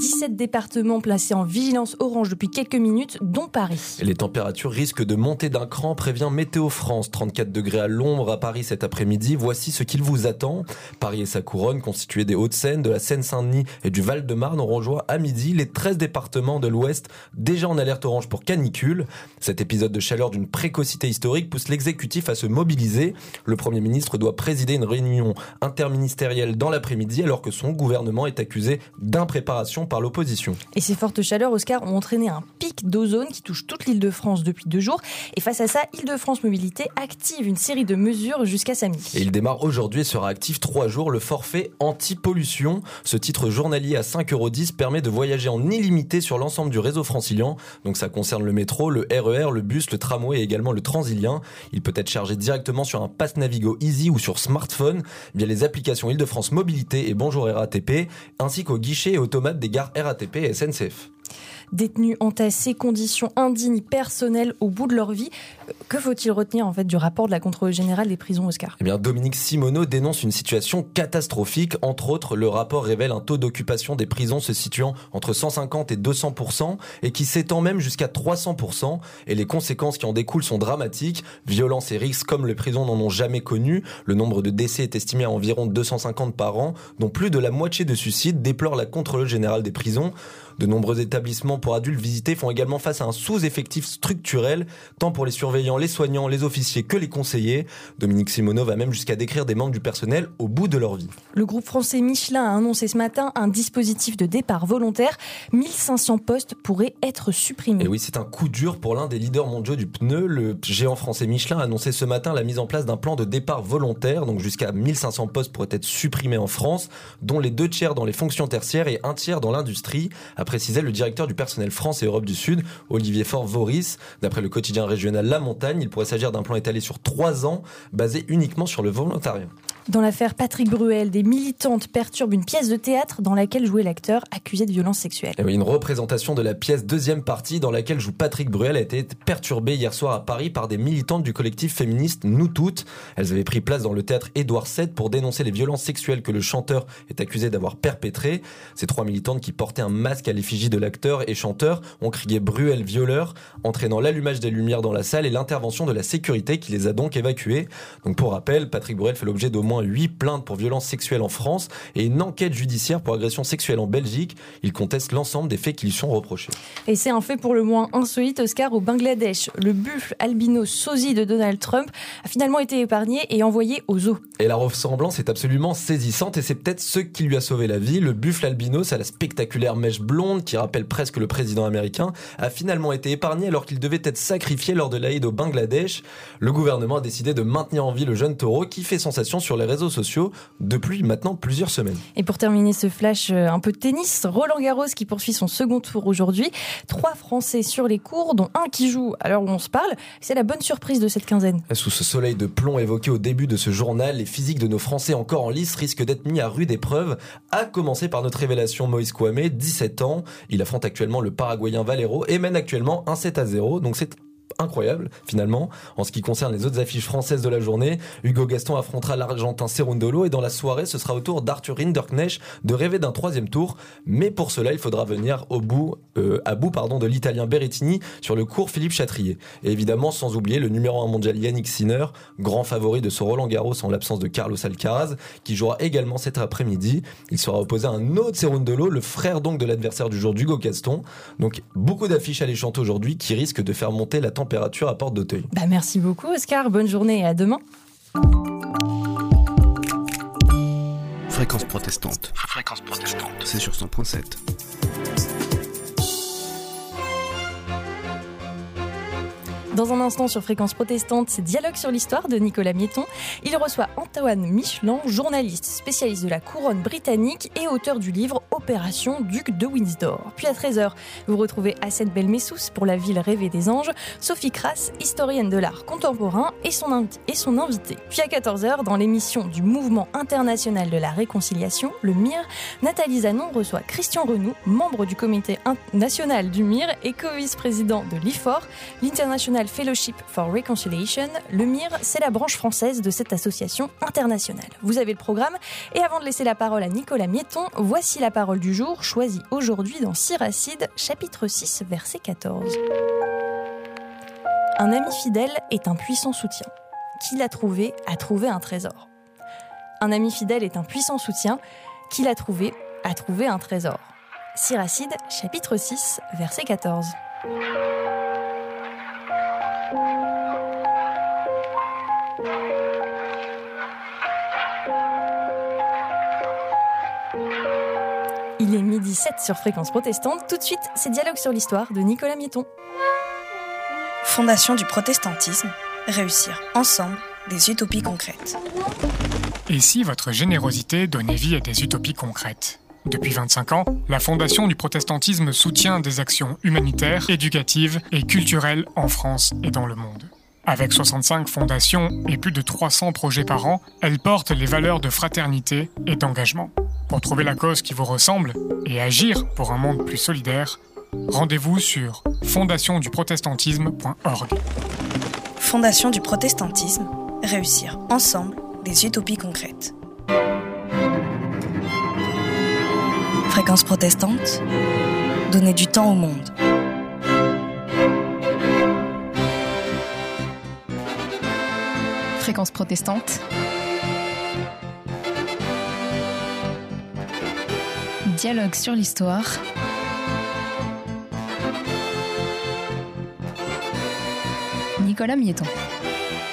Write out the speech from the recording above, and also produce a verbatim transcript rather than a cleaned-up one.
dix-sept départements placés en vigilance orange depuis quelques minutes, dont Paris. Et les températures risquent de monter d'un cran, prévient Météo France. trente-quatre degrés à l'ombre à Paris cet après-midi. Voici ce qu'il vous attend. Paris et sa couronne, constituée des Hauts-de-Seine, de la Seine-Saint-Denis et du Val-de-Marne, auront rejoint à midi les treize départements de l'Ouest, déjà en alerte orange pour canicule. Cet épisode de chaleur d'une précocité historique pousse l'exécutif à se mobiliser. Le Premier ministre doit présider une réunion interministérielle dans l'après-midi, alors que son gouvernement est accusé d'impréparation par l'opposition. Et ces fortes chaleurs, Oscar, ont entraîné un pic d'ozone qui touche toute l'Île-de-France depuis deux jours. Et face à ça, Île-de-France Mobilité active une série de mesures jusqu'à samedi. Et il démarre aujourd'hui et sera actif trois jours, le forfait anti-pollution. Ce titre journalier à cinq euros dix permet de voyager en illimité sur l'ensemble du réseau francilien. Donc ça concerne le métro, le R E R, le bus, le tramway et également le transilien. Il peut être chargé directement sur un pass Navigo Easy ou sur smartphone via les applications Île-de-France Mobilité et Bonjour R A T P, ainsi qu'aux guichets et automates des gares R A T P et S N C F. Détenus entassés, conditions indignes, personnelles au bout de leur vie. Que faut-il retenir en fait du rapport de la Contrôleure générale des prisons, Oscar ? Eh bien, Dominique Simoneau dénonce une situation catastrophique. Entre autres, le rapport révèle un taux d'occupation des prisons se situant entre cent cinquante et deux cents pour cent et qui s'étend même jusqu'à trois cents pour cent. Et les conséquences qui en découlent sont dramatiques. Violence et risques comme les prisons n'en ont jamais connu. Le nombre de décès est estimé à environ deux cent cinquante par an, dont plus de la moitié de suicides, déplore la Contrôleure générale des prisons. De nombreux établissements pour adultes visités font également face à un sous-effectif structurel, tant pour les surveillants, les soignants, les officiers que les conseillers. Dominique Simoneau va même jusqu'à décrire des membres du personnel au bout de leur vie. Le groupe français Michelin a annoncé ce matin un dispositif de départ volontaire. mille cinq cents postes pourraient être supprimés. Et oui, c'est un coup dur pour l'un des leaders mondiaux du pneu. Le géant français Michelin a annoncé ce matin la mise en place d'un plan de départ volontaire. Donc jusqu'à mille cinq cents postes pourraient être supprimés en France, dont les deux tiers dans les fonctions tertiaires et un tiers dans l'industrie, a précisé le directeur du personnel France et Europe du Sud, Olivier Faure-Vauris. D'après le quotidien régional La Montagne, il pourrait s'agir d'un plan étalé sur trois ans, basé uniquement sur le volontariat. Dans l'affaire Patrick Bruel, des militantes perturbent une pièce de théâtre dans laquelle jouait l'acteur accusé de violences sexuelles. Et oui, une représentation de la pièce deuxième partie dans laquelle joue Patrick Bruel a été perturbée hier soir à Paris par des militantes du collectif féministe Nous Toutes. Elles avaient pris place dans le théâtre Édouard sept pour dénoncer les violences sexuelles que le chanteur est accusé d'avoir perpétrées. Ces trois militantes qui portaient un masque à l'effigie de l'acteur et chanteur ont crié Bruel violeur, entraînant l'allumage des lumières dans la salle et l'intervention de la sécurité qui les a donc évacuées. Donc pour rappel, Patrick Bruel fait l'objet d'au moins huit plaintes pour violences sexuelles en France et une enquête judiciaire pour agression sexuelle en Belgique. Il conteste l'ensemble des faits qui lui sont reprochés. Et c'est un fait pour le moins insolite, Oscar, au Bangladesh. Le buffle albino sosie de Donald Trump a finalement été épargné et envoyé au zoo. Et la ressemblance est absolument saisissante et c'est peut-être ce qui lui a sauvé la vie. Le buffle albinos à la spectaculaire mèche blonde qui rappelle presque le président américain a finalement été épargné alors qu'il devait être sacrifié lors de l'Aïd au Bangladesh. Le gouvernement a décidé de maintenir en vie le jeune taureau qui fait sensation sur les réseaux sociaux depuis maintenant plusieurs semaines. Et pour terminer ce flash, un peu de tennis. Roland Garros qui poursuit son second tour aujourd'hui. Trois Français sur les cours, dont un qui joue à l'heure où on se parle. C'est la bonne surprise de cette quinzaine. Sous ce soleil de plomb évoqué au début de ce journal, les physiques de nos Français encore en lice risquent d'être mis à rude épreuve, à commencer par notre révélation Moïse Kouamé, dix-sept ans. Il affronte actuellement le Paraguayen Valero et mène actuellement un sept à zéro. Donc c'est incroyable finalement. En ce qui concerne les autres affiches françaises de la journée, Hugo Gaston affrontera l'Argentin Cerundolo et dans la soirée ce sera au tour d'Arthur Rinderknecht de rêver d'un troisième tour, mais pour cela il faudra venir au bout, euh, à bout pardon, de l'Italien Berrettini sur le court Philippe Chatrier. Et évidemment sans oublier le numéro un mondial Yannick Sinner, grand favori de ce Roland Garros en l'absence de Carlos Alcaraz, qui jouera également cet après-midi. Il sera opposé à un autre Cerundolo, le frère donc de l'adversaire du jour d'Hugo Gaston. Donc beaucoup d'affiches alléchantes aujourd'hui qui risquent de faire monter la température à Porte d'Auteuil. Bah merci beaucoup Oscar, bonne journée et à demain. Fréquence protestante. Fréquence protestante. C'est sur cent point sept. Dans un instant sur Fréquence Protestante, c'est Dialogue sur l'histoire de Nicolas Miéton. Il reçoit Antoine Michelin, journaliste, spécialiste de la couronne britannique et auteur du livre Opération Duc de Windsor. Puis à treize heures, vous retrouvez Hassane Belmessous pour La ville rêvée des anges, Sophie Crass, historienne de l'art contemporain et son, inv- et son invité. Puis à quatorze heures, dans l'émission du Mouvement international de la réconciliation, le M I R, Nathalie Zanon reçoit Christian Renoux, membre du comité national du M I R et co-vice-président de l'I F O R, l'International International Fellowship for Reconciliation. Le M I R, c'est la branche française de cette association internationale. Vous avez le programme, et avant de laisser la parole à Nicolas Miéton, voici la parole du jour, choisie aujourd'hui dans Siracide, chapitre six, verset quatorze. Un ami fidèle est un puissant soutien. Qui l'a trouvé a trouvé un trésor. Un ami fidèle est un puissant soutien. Qui l'a trouvé a trouvé un trésor. Siracide, chapitre six, verset quatorze. Il est midi sept sur Fréquence Protestante. Tout de suite, c'est Dialogue sur l'histoire de Nicolas Miéton. Fondation du protestantisme, réussir ensemble des utopies concrètes. Et si votre générosité donnait vie à des utopies concrètes ? Depuis vingt-cinq ans, la Fondation du protestantisme soutient des actions humanitaires, éducatives et culturelles en France et dans le monde. Avec soixante-cinq fondations et plus de trois cents projets par an, elle porte les valeurs de fraternité et d'engagement. Pour trouver la cause qui vous ressemble et agir pour un monde plus solidaire, rendez-vous sur fondation du protestantisme point org. Fondation du protestantisme, réussir ensemble des utopies concrètes. Fréquence protestante, donner du temps au monde. Fréquence protestante. Dialogue sur l'histoire. Nicolas Miéton.